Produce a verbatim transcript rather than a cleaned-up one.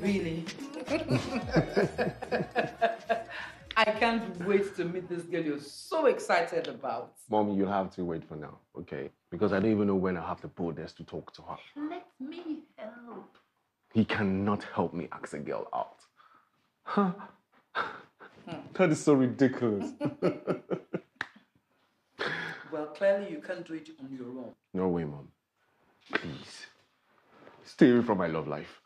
Really? I can't wait to meet this girl you're so excited about. Mom, you'll have to wait for now, okay? Because I don't even know when I have the boldness to talk to her. Let me help. He cannot help me ask a girl out. Huh? That is so ridiculous. Well, clearly you can't do it on your own. No way, Mom. Please. Stay away from my love life.